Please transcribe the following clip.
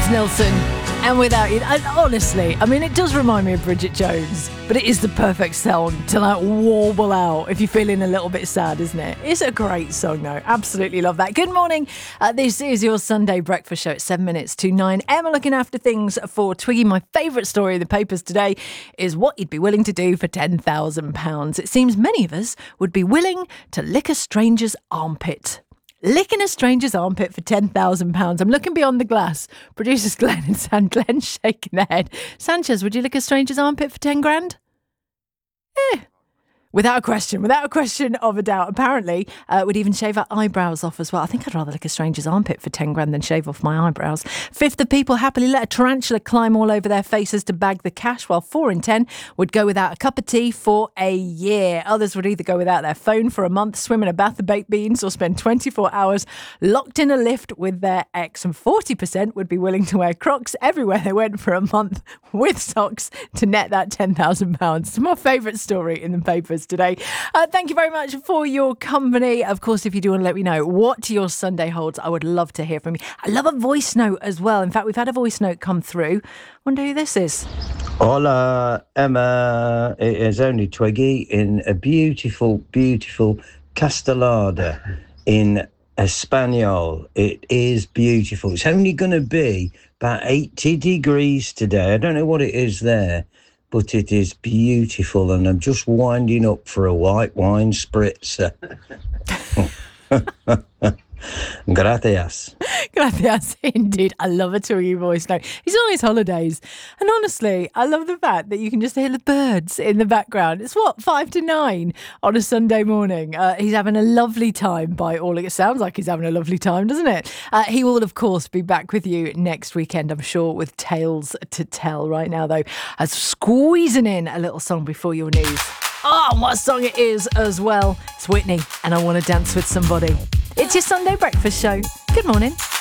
James Nilsson, and Without You. And honestly, I mean, it does remind me of Bridget Jones, but it is the perfect song to like warble out if you're feeling a little bit sad, isn't it? It's a great song though. Absolutely love that. Good morning. This is your Sunday breakfast show at 7 minutes to 9. Emma looking after things for Twiggy. My favourite story in the papers today is what you'd be willing to do for £10,000. It seems many of us would be willing to lick a stranger's armpit. Licking a stranger's armpit for £10,000. I'm looking beyond the glass. Producers Glenn and San. Glenn's shaking their head. Sanchez, would you lick a stranger's armpit for 10 grand? Without a question of a doubt. Apparently, would even shave our eyebrows off as well. I think I'd rather lick a stranger's armpit for 10 grand than shave off my eyebrows. Fifth of people happily let a tarantula climb all over their faces to bag the cash, while 4 in 10 would go without a cup of tea for a year. Others would either go without their phone for a month, swim in a bath of baked beans, or spend 24 hours locked in a lift with their ex. And 40% would be willing to wear Crocs everywhere they went for a month with socks to net that £10,000. It's my favourite story in the papers today. Thank you very much for your company. Of course, if you do want to let me know what your Sunday holds, I would love to hear from you. I love a voice note as well. In fact, we've had a voice note come through. Wonder who this is. Hola, Emma. It is only Twiggy in a beautiful, beautiful Castellada in Espanol. It is beautiful. It's only going to be about 80 degrees today. I don't know what it is there, but it is beautiful, and I'm just winding up for a white wine spritzer. Gracias. Gracias, indeed. I love a Twiggy voice note. He's on his holidays. And honestly, I love the fact that you can just hear the birds in the background. It's 5 to 9 on a Sunday morning. He's having a lovely time by all it sounds like. He's having a lovely time, doesn't it? He will, of course, be back with you next weekend, I'm sure, with tales to tell. Right now, though, squeezing in a little song before your news. Oh, and what song it is as well. It's Whitney, and I Want to Dance with Somebody. It's your Sunday breakfast show. Good morning.